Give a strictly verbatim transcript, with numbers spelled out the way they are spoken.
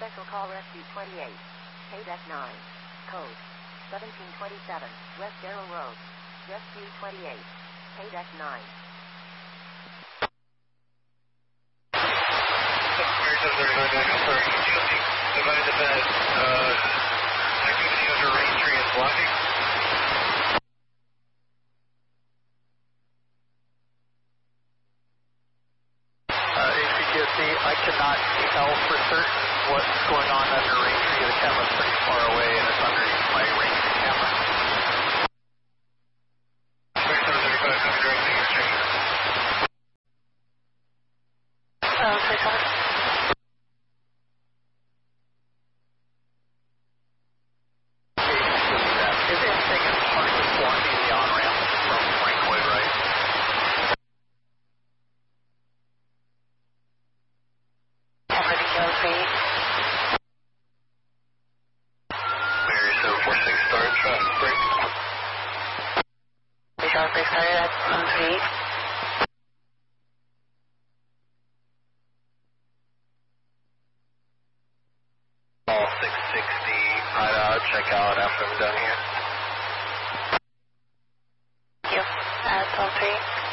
Special Call Rescue twenty-eight. Paydeck nine. Code seventeen twenty-seven, West Darrell Road. Rescue twenty-eight. Paydeck nine. American thirty-nine, I'm sorry, can you advise that uh, activity under range three is blocking? Uh, A C T S C, I cannot tell for certain what's going on under range three. The camera's pretty far away and it's underneath my range three camera. American thirty-five, coming directly to your stream. Uh, six hundred. Is anything in partially blocking the on-ramp from Francoid, right? Already go feet. Mary seven four six, start traffic break. We shall be started at one feet. All six sixty, right out, check out after I'm done here. Thank you. Uh, twelve three.